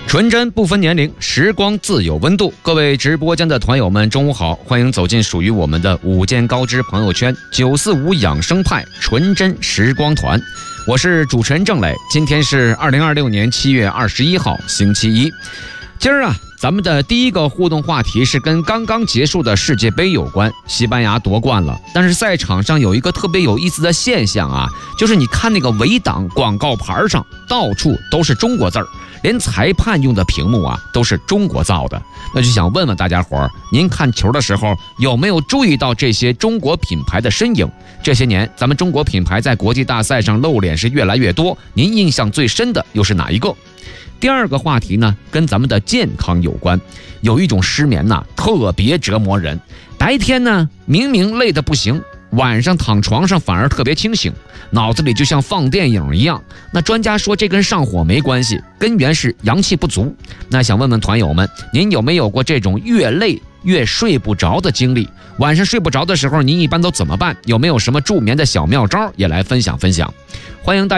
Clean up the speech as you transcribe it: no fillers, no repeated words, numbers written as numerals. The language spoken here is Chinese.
纯真不分年龄，时光自有温度。各位直播间的团友们，中午好，欢迎走进属于我们的午间高知朋友圈945养生派纯真时光团。我是主持人郑磊，今天是2026年7月21号，星期一。今儿咱们的第一个互动话题是跟刚刚结束的世界杯有关。西班牙夺冠了，但是赛场上有一个特别有意思的现象就是你看那个围挡广告牌上到处都是中国字儿，连裁判用的屏幕都是中国造的。那就想问问大家伙，您看球的时候有没有注意到这些中国品牌的身影？这些年咱们中国品牌在国际大赛上露脸是越来越多，您印象最深的又是哪一个？第二个话题呢，跟咱们的健康有关。有一种失眠特别折磨人，白天呢明明累得不行，晚上躺床上反而特别清醒，脑子里就像放电影一样。那专家说这跟上火没关系，根源是阳气不足。那想问问团友们，您有没有过这种越累越睡不着的经历？晚上睡不着的时候您一般都怎么办？有没有什么助眠的小妙招也来分享分享？欢迎大家